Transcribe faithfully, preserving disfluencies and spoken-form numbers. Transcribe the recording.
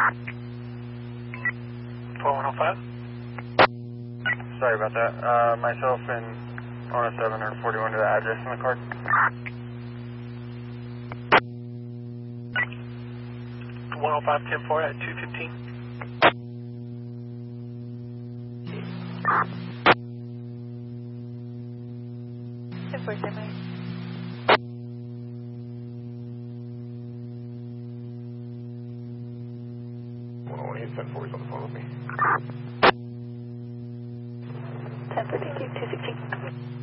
four one oh five. Sorry about that. Uh, myself and one oh seven are forty-one to the address on the card. one oh five, ten four at two fifteen. ten four seven. one oh one eight, ten four is on the phone with me. ten fourteen, two sixteen.